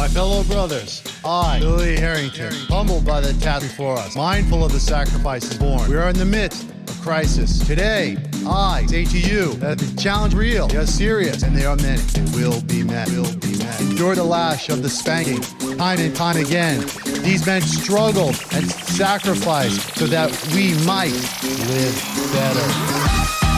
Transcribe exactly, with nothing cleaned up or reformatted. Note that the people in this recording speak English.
fellow brothers, I, Billy Harrington, humbled by the task before us, mindful of the sacrifices born. We are in the midst of crisis. Today, I say to you that the challenge is real, they are serious, and they are many. They will be met. Will be met. Endure the lash of the spanking, time and time again. These men struggled and sacrificed so that we might live better.